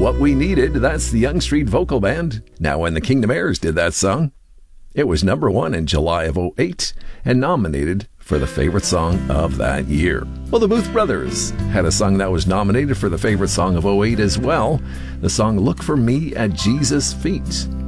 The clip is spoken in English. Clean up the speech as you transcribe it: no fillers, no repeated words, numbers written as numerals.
What We Needed. That's the Young Street Vocal Band. Now, when the Kingdom Heirs did that song, it was number one in July of '08 and nominated for the favorite song of that year. Well, the Booth Brothers had a song that was nominated for the favorite song of '08 as well. The song Look for Me at Jesus' Feet.